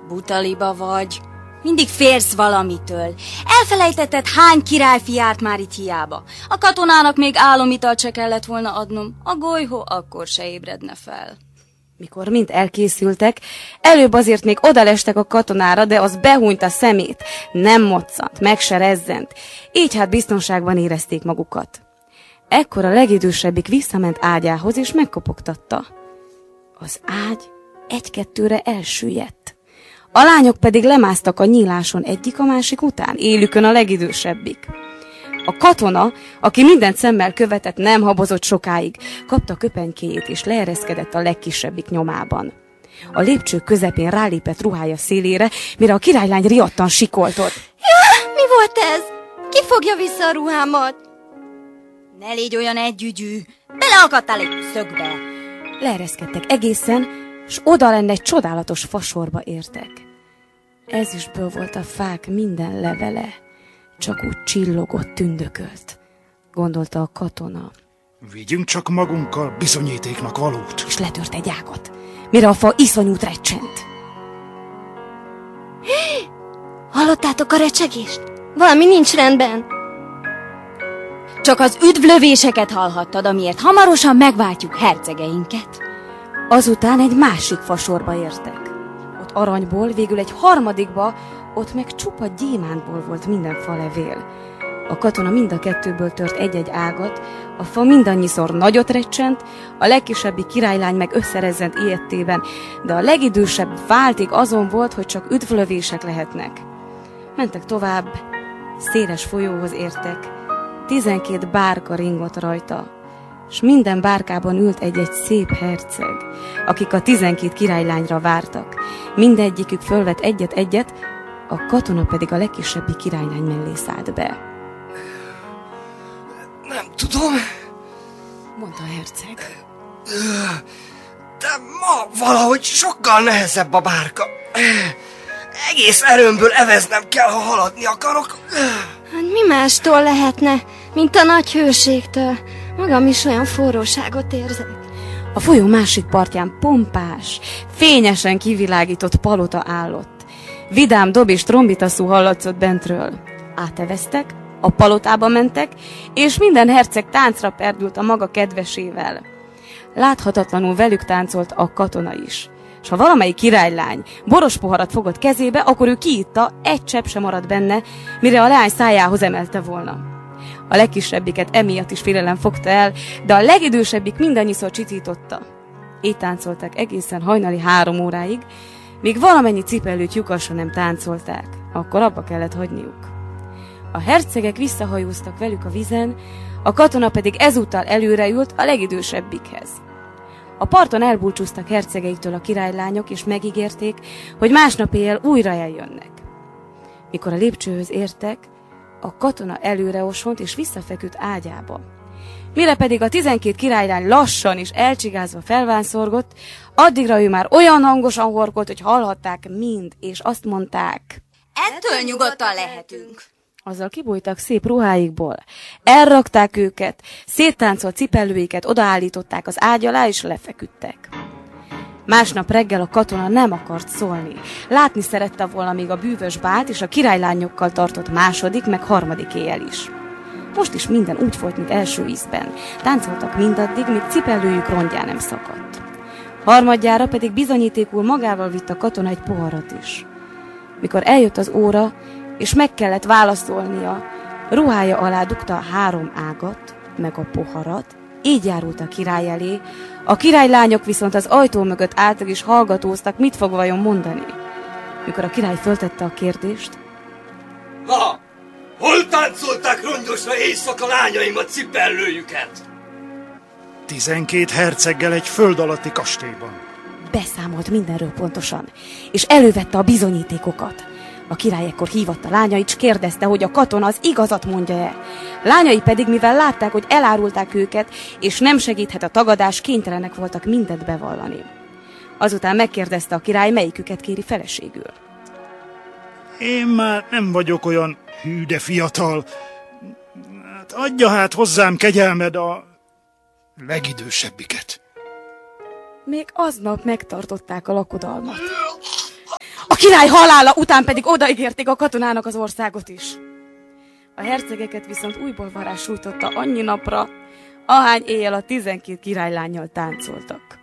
Butaliba vagy. Mindig félsz valamitől. Elfelejtetted, hány királyfi járt már itt hiába. A katonának még álomitalt se kellett volna adnom. A golyhó akkor se ébredne fel. Mikor mind elkészültek, előbb azért még odalestek a katonára, de az behúnyt a szemét. Nem moccant, meg se rezzent. Így hát biztonságban érezték magukat. Ekkor a legidősebbik visszament ágyához, és megkopogtatta. Az ágy egy-kettőre elsüllyedt. A lányok pedig lemásztak a nyíláson egyik a másik után, élükön a legidősebbik. A katona, aki mindent szemmel követett, nem habozott sokáig, kapta köpenykéjét és leereszkedett a legkisebbik nyomában. A lépcső közepén rálépett ruhája szélére, mire a királylány riadtan sikoltott. Ja, mi volt ez? Ki fogja vissza a ruhámat? Ne légy olyan együgyű, beleakadtál egy szögbe. Leereszkedtek egészen, s odalenne egy csodálatos fasorba értek. Ezüstből volt a fák minden levele, csak úgy csillogott, tündökölt, gondolta a katona. Vigyünk csak magunkkal bizonyítéknak valót. És letört egy ágat, mire a fa iszonyút recsent. Hallottátok a recsegést? Valami nincs rendben. Csak az üdvlövéseket hallhattad, amiért hamarosan megváltjuk hercegeinket. Azután egy másik fasorba értek. Ott aranyból, végül egy harmadikba, ott meg csupa gyémántból volt minden falevél. A katona mind a kettőből tört egy-egy ágat, a fa mindannyiszor nagyot recsent, a legkisebbi királylány meg összerezzent ijedtében, de a legidősebb váltig azon volt, hogy csak üdvlövések lehetnek. Mentek tovább, széles folyóhoz értek, 12 bárka ringott rajta, s minden bárkában ült egy-egy szép herceg, akik a 12 királylányra vártak. Mindegyikük fölvett egyet-egyet, a katona pedig a legkisebbi királylány mellé szállt be. Nem tudom, mondta a herceg. De ma valahogy sokkal nehezebb a bárka. Egész erőmből eveznem kell, ha haladni akarok. Hát mi mástól lehetne, mint a nagy hőségtől? Magam is olyan forróságot érzek. A folyó másik partján pompás, fényesen kivilágított palota állott. Vidám dob és trombitaszú hallatszott bentről. Áteveztek, a palotába mentek, és minden herceg táncra perdült a maga kedvesével. Láthatatlanul velük táncolt a katona is. S ha valamelyik királylány boros poharat fogott kezébe, akkor ő kiitta, egy csepp sem maradt benne, mire a leány szájához emelte volna. A legkisebbiket emiatt is félelem fogta el, de a legidősebbik mindannyiszor csitította. Így táncoltak egészen hajnali 3 óráig, míg valamennyi cipellőt lyukasra nem táncolták, akkor abba kellett hagyniuk. A hercegek visszahajóztak velük a vizen, a katona pedig ezúttal előreült a legidősebbikhez. A parton elbúcsúztak hercegeiktől a királylányok, és megígérték, hogy másnap éjjel újra eljönnek. Mikor a lépcsőhöz értek, a katona előreosont és visszafeküdt ágyába. Mire pedig a 12 királylány lassan és elcsigázva felvánszorgott, addigra ő már olyan hangosan horkolt, hogy hallhatták mind, és azt mondták: ettől nyugodtan lehetünk. Azzal kibújtak szép ruháikból, elrakták őket, széttáncolt cipellőiket odaállították az ágy alá, és lefeküdtek. Másnap reggel a katona nem akart szólni. Látni szerette volna még a bűvös bált, és a királylányokkal tartott második, meg harmadik éjjel is. Most is minden úgy folyt, mint első ízben. Táncoltak mindaddig, míg cipellőjük rongyá nem szakadt. Harmadjára pedig bizonyítékul magával vitt a katona egy poharat is. Mikor eljött az óra, és meg kellett válaszolnia, ruhája alá dugta a 3 ágat, meg a poharat, így járult a király elé, a királylányok viszont az ajtó mögött álltak és hallgatóztak, mit fog vajon mondani. Mikor a király föltette a kérdést: Na, hol táncolták rongyosra éjszaka lányaim a cipellőjüket? 12 herceggel egy föld alatti kastélyban. Beszámolt mindenről pontosan, és elővette a bizonyítékokat. A király ekkor hívatta lányait, s kérdezte, hogy a katona az igazat mondja-e. Lányai pedig, mivel látták, hogy elárulták őket, és nem segíthet a tagadás, kénytelenek voltak mindent bevallani. Azután megkérdezte a király, melyiküket kéri feleségül. Én már nem vagyok olyan hű, de fiatal. Hát adja hát hozzám kegyelmed a legidősebbiket. Még aznap megtartották a lakodalmat. A király halála után pedig odaígérték a katonának az országot is. A hercegeket viszont újból varázs sújtotta annyi napra, ahány éjjel a 12 királylánnyal táncoltak.